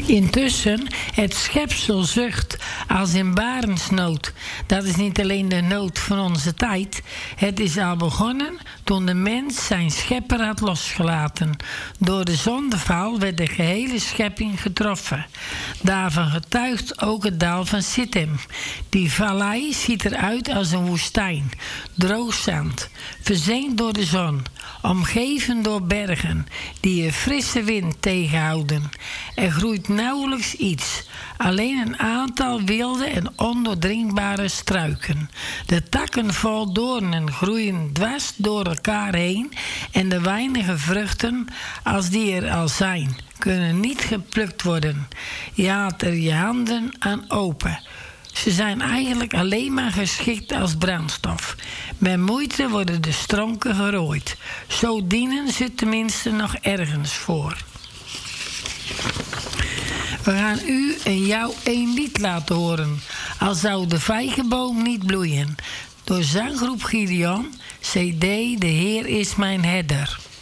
Intussen het schepsel zucht als in barensnood. Dat is niet alleen de nood van onze tijd. Het is al begonnen toen de mens zijn schepper had losgelaten. Door de zondeval werd de gehele schepping getroffen. Daarvan getuigt ook het dal van Sittim. Die vallei ziet eruit als een woestijn. Droog zand, verzengd door de zon, omgeven door bergen die een frisse wind tegenhouden. Er groeit nauwelijks iets, alleen een aantal wilde en ondoordringbare struiken. De takken vol doornen groeien dwars door elkaar heen en de weinige vruchten, als die er al zijn, kunnen niet geplukt worden. Je haalt er je handen aan open. Ze zijn eigenlijk alleen maar geschikt als brandstof. Met moeite worden de stronken gerooid. Zo dienen ze tenminste nog ergens voor. We gaan u en jou één lied laten horen. Al zou de vijgenboom niet bloeien. Door zanggroep Gideon, CD De Heer is mijn herder.